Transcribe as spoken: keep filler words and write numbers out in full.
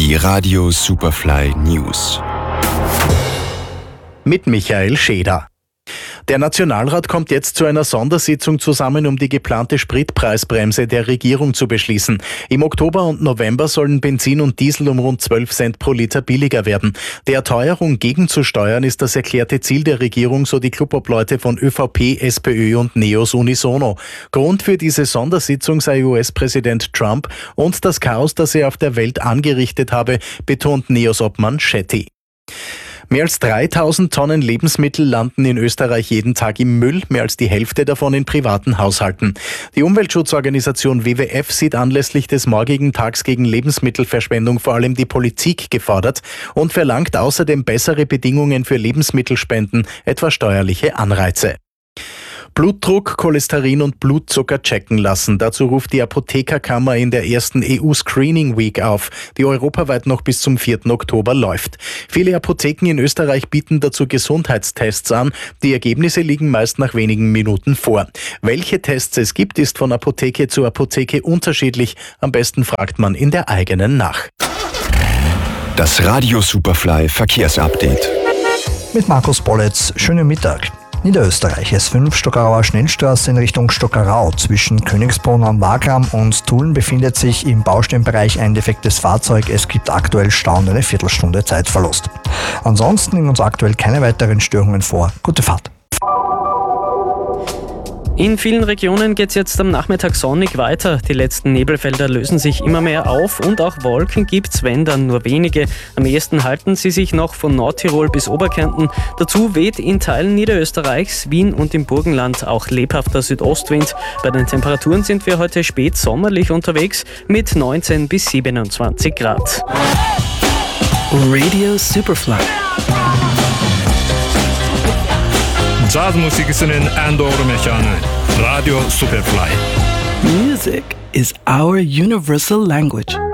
Die Radio Superfly News. Mit Michael Scheder. Der Nationalrat kommt jetzt zu einer Sondersitzung zusammen, um die geplante Spritpreisbremse der Regierung zu beschließen. Im Oktober und November sollen Benzin und Diesel um rund zwölf Cent pro Liter billiger werden. Der Teuerung gegenzusteuern ist das erklärte Ziel der Regierung, so die Clubobleute von ÖVP, SPÖ und NEOS unisono. Grund für diese Sondersitzung sei U S-Präsident Trump und das Chaos, das er auf der Welt angerichtet habe, betont NEOS-Obmann Shetty. Mehr als dreitausend Tonnen Lebensmittel landen in Österreich jeden Tag im Müll, mehr als die Hälfte davon in privaten Haushalten. Die Umweltschutzorganisation W W F sieht anlässlich des morgigen Tags gegen Lebensmittelverschwendung vor allem die Politik gefordert und verlangt außerdem bessere Bedingungen für Lebensmittelspenden, etwa steuerliche Anreize. Blutdruck, Cholesterin und Blutzucker checken lassen. Dazu ruft die Apothekerkammer in der ersten E U-Screening Week auf, die europaweit noch bis zum vierten Oktober läuft. Viele Apotheken in Österreich bieten dazu Gesundheitstests an. Die Ergebnisse liegen meist nach wenigen Minuten vor. Welche Tests es gibt, ist von Apotheke zu Apotheke unterschiedlich. Am besten fragt man in der eigenen nach. Das Radio Superfly Verkehrsupdate. Mit Markus Bolletz, schönen Mittag. Niederösterreich S fünf Stockerauer Schnellstraße in Richtung Stockerau. Zwischen Königsbrunn am Wagram und Tulln befindet sich im Baustellenbereich ein defektes Fahrzeug. Es gibt aktuell Stau und eine Viertelstunde Zeitverlust. Ansonsten liegen uns aktuell keine weiteren Störungen vor. Gute Fahrt. In vielen Regionen geht es jetzt am Nachmittag sonnig weiter. Die letzten Nebelfelder lösen sich immer mehr auf und auch Wolken gibt's, wenn dann nur wenige. Am ehesten halten sie sich noch von Nordtirol bis Oberkärnten. Dazu weht in Teilen Niederösterreichs, Wien und im Burgenland auch lebhafter Südostwind. Bei den Temperaturen sind wir heute spät sommerlich unterwegs mit neunzehn bis siebenundzwanzig Grad. Radio Superfly. Jazzmusikisinin en doğru mekanı. Radio Superfly. Music is our universal language.